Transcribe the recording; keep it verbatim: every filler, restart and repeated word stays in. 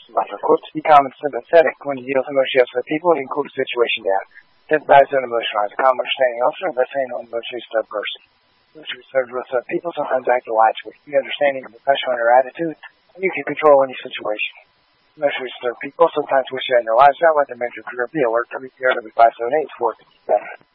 Of course, be calm and sympathetic when you deal with emotions with people and cool the situation down. Sympathize and emotionalize. Calm understanding also, but saying no emotionally serve person. Emotionally serve with uh, people sometimes act logically. Be understanding and professional in their attitude, and you can control any situation. Emotionally serve people sometimes wish you had in their lives, not let them make your career. Be alert. W P R W five seven eight four.